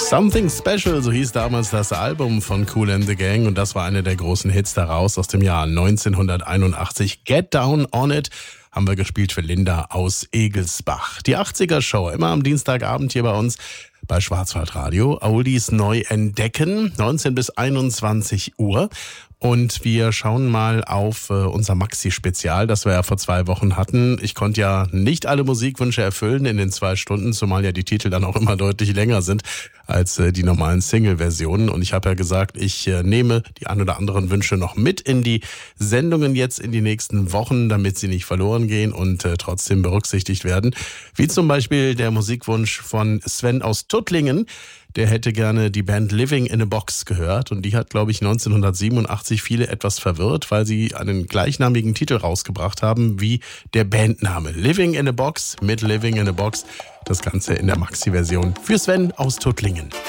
Something Special, so hieß damals das Album von Kool and the Gang und das war einer der großen Hits daraus aus dem Jahr 1981. Get Down on It haben wir gespielt für Linda aus Egelsbach. Die 80er Show, immer am Dienstagabend hier bei uns bei Schwarzwaldradio. Oldies neu entdecken, 19 bis 21 Uhr. Und wir schauen mal auf unser Maxi-Spezial, das wir ja vor 2 Wochen hatten. Ich konnte ja nicht alle Musikwünsche erfüllen in den 2 Stunden, zumal ja die Titel dann auch immer deutlich länger sind als die normalen Single-Versionen. Und ich habe ja gesagt, ich nehme die ein oder anderen Wünsche noch mit in die Sendungen jetzt in die nächsten Wochen, damit sie nicht verloren gehen und trotzdem berücksichtigt werden. Wie zum Beispiel der Musikwunsch von Sven aus Tuttlingen. Der hätte gerne die Band Living in a Box gehört und die hat, glaube ich, 1987 viele etwas verwirrt, weil sie einen gleichnamigen Titel rausgebracht haben wie der Bandname. Living in a Box mit Living in a Box. Das Ganze in der Maxi-Version für Sven aus Tuttlingen.